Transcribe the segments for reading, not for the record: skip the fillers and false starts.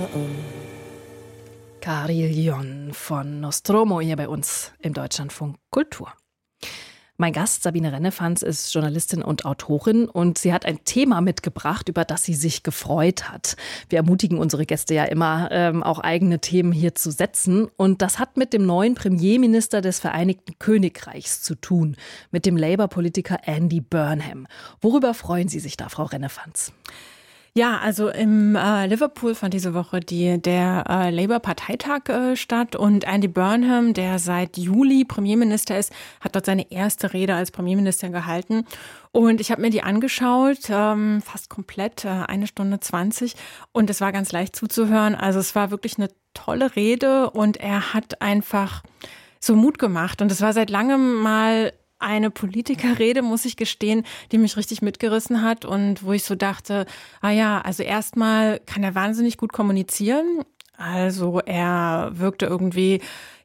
Carillon von Nostromo hier bei uns im Deutschlandfunk Kultur. Mein Gast Sabine Rennefanz ist Journalistin und Autorin und sie hat ein Thema mitgebracht, über das sie sich gefreut hat. Wir ermutigen unsere Gäste ja immer, auch eigene Themen hier zu setzen. Und das hat mit dem neuen Premierminister des Vereinigten Königreichs zu tun, mit dem Labour-Politiker Andy Burnham. Worüber freuen Sie sich da, Frau Rennefanz? Ja, also im Liverpool fand diese Woche der Labour-Parteitag statt und Andy Burnham, der seit Juli Premierminister ist, hat dort seine erste Rede als Premierminister gehalten. Und ich habe mir die angeschaut, fast komplett, 1 Stunde 20. Und es war ganz leicht zuzuhören. Also es war wirklich eine tolle Rede und er hat einfach so Mut gemacht. Und es war seit langem mal eine Politikerrede, muss ich gestehen, die mich richtig mitgerissen hat und wo ich so dachte, also erstmal kann er wahnsinnig gut kommunizieren. Also er wirkte irgendwie,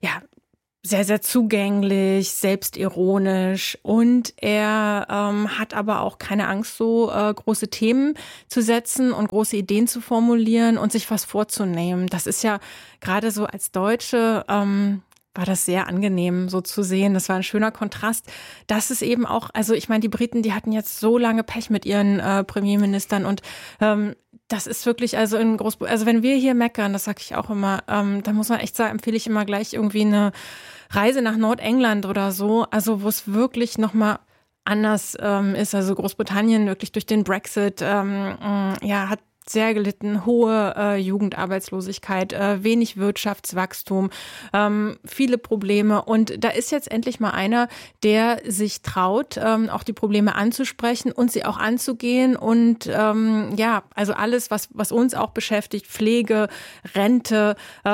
sehr, sehr zugänglich, selbstironisch und er hat aber auch keine Angst, so große Themen zu setzen und große Ideen zu formulieren und sich was vorzunehmen. Das ist ja gerade so als Deutsche war das sehr angenehm, so zu sehen. Das war ein schöner Kontrast. Das ist eben auch, also ich meine, die Briten, die hatten jetzt so lange Pech mit ihren Premierministern und das ist wirklich, also in Großbritannien, also wenn wir hier meckern, das sage ich auch immer, da muss man echt sagen, empfehle ich immer gleich irgendwie eine Reise nach Nordengland oder so, also wo es wirklich nochmal anders ist. Also Großbritannien wirklich durch den Brexit, hat sehr gelitten, hohe Jugendarbeitslosigkeit, wenig Wirtschaftswachstum, viele Probleme. Und da ist jetzt endlich mal einer, der sich traut, auch die Probleme anzusprechen und sie auch anzugehen. Und also alles, was uns auch beschäftigt, Pflege, Rente,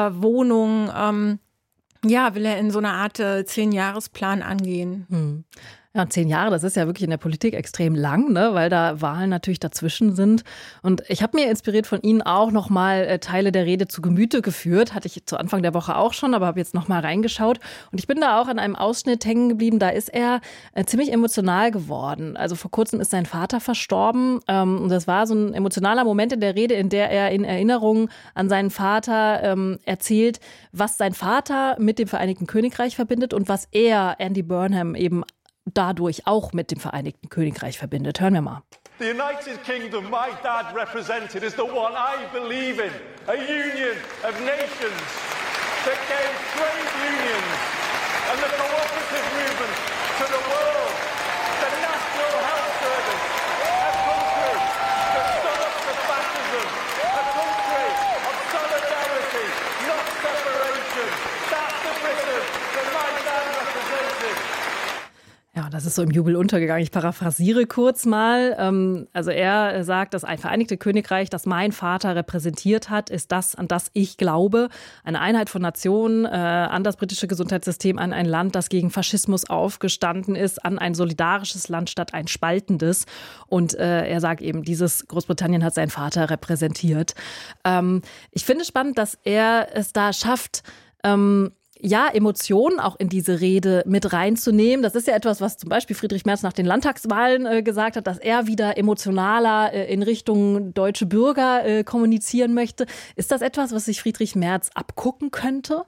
Wohnung, will er in so einer Art 10-Jahresplan angehen. Ja, 10 Jahre, das ist ja wirklich in der Politik extrem lang, ne? Weil da Wahlen natürlich dazwischen sind. Und ich habe mir inspiriert von Ihnen auch nochmal Teile der Rede zu Gemüte geführt. Hatte ich zu Anfang der Woche auch schon, aber habe jetzt nochmal reingeschaut. Und ich bin da auch an einem Ausschnitt hängen geblieben. Da ist er ziemlich emotional geworden. Also vor kurzem ist sein Vater verstorben. Und das war so ein emotionaler Moment in der Rede, in der er in Erinnerung an seinen Vater erzählt, was sein Vater mit dem Vereinigten Königreich verbindet und was er, Andy Burnham, eben dadurch auch mit dem Vereinigten Königreich verbindet. Hören wir mal. The United Kingdom my dad represented is the one I believe in, a union of nations that gave trade unions and the cooperative movement to the world, the National Health Service, a country that stood up to fascism, a country of solidarity, not separation. That's the Britain that my dad represented. Ja, das ist so im Jubel untergegangen. Ich paraphrasiere kurz mal. Also er sagt, das Vereinigte Königreich, das mein Vater repräsentiert hat, ist das, an das ich glaube. Eine Einheit von Nationen, an das britische Gesundheitssystem, an ein Land, das gegen Faschismus aufgestanden ist, an ein solidarisches Land statt ein spaltendes. Und er sagt eben, dieses Großbritannien hat sein Vater repräsentiert. Ich finde spannend, dass er es da schafft, Emotionen auch in diese Rede mit reinzunehmen. Das ist ja etwas, was zum Beispiel Friedrich Merz nach den Landtagswahlen gesagt hat, dass er wieder emotionaler in Richtung deutsche Bürger kommunizieren möchte. Ist das etwas, was sich Friedrich Merz abgucken könnte?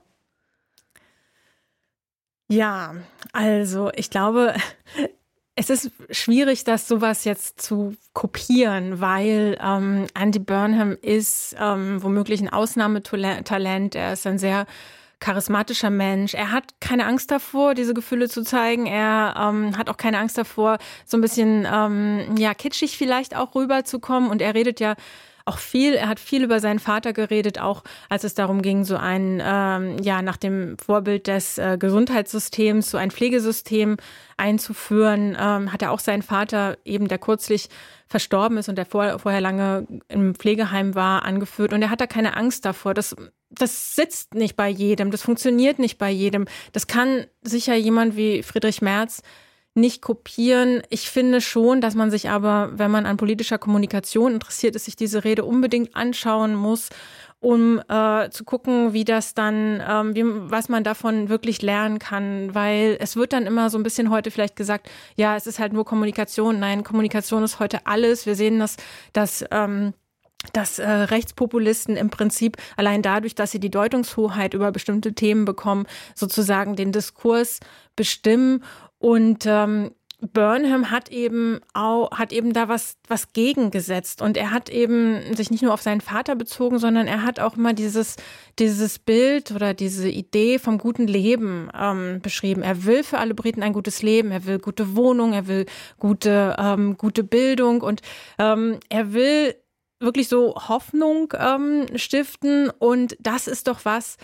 Ja, also ich glaube, es ist schwierig, das sowas jetzt zu kopieren, weil Andy Burnham ist womöglich ein Ausnahmetalent. Er ist ein sehr charismatischer Mensch. Er hat keine Angst davor, diese Gefühle zu zeigen. Er hat auch keine Angst davor, so ein bisschen kitschig vielleicht auch rüberzukommen. Und er redet ja auch viel. Er hat viel über seinen Vater geredet, auch als es darum ging, so ein nach dem Vorbild des Gesundheitssystems, so ein Pflegesystem einzuführen. Hat er auch seinen Vater, eben der kürzlich verstorben ist und der vorher lange im Pflegeheim war, angeführt. Und er hat da keine Angst davor. Das sitzt nicht bei jedem, das funktioniert nicht bei jedem. Das kann sicher jemand wie Friedrich Merz nicht kopieren. Ich finde schon, dass man sich aber, wenn man an politischer Kommunikation interessiert ist, sich diese Rede unbedingt anschauen muss, um zu gucken, wie das dann, was man davon wirklich lernen kann. Weil es wird dann immer so ein bisschen heute vielleicht gesagt, ja, es ist halt nur Kommunikation. Nein, Kommunikation ist heute alles. Wir sehen, dass dass Rechtspopulisten im Prinzip allein dadurch, dass sie die Deutungshoheit über bestimmte Themen bekommen, sozusagen den Diskurs bestimmen. Und Burnham hat eben da was gegengesetzt. Und er hat eben sich nicht nur auf seinen Vater bezogen, sondern er hat auch immer dieses Bild oder diese Idee vom guten Leben beschrieben. Er will für alle Briten ein gutes Leben, er will gute Wohnung, er will gute Bildung und er will wirklich so Hoffnung stiften. Und das ist doch was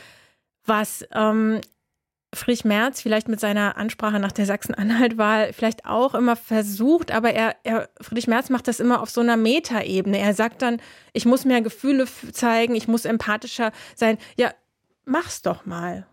Friedrich Merz vielleicht mit seiner Ansprache nach der Sachsen-Anhalt-Wahl vielleicht auch immer versucht, aber Friedrich Merz macht das immer auf so einer Metaebene. Er sagt dann, ich muss mehr Gefühle zeigen, ich muss empathischer sein. Ja, mach's doch mal.